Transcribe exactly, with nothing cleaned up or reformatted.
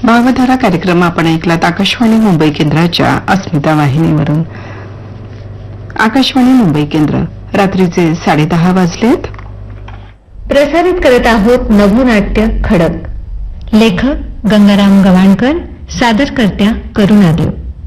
भावधारा कार्यक्रम आपण ऐकलात आकाशवाणी मुंबई केंद्राच्या अस्मिता वाहिनीवरून. आकाशवाणी मुंबई केंद्र रात्रीचे साडेदहा वाजलेत. प्रसारित करत आहोत नभोनाट्य खडक. लेखक गंगाराम गवाणकर, सादरकर्त्या करुणादेव.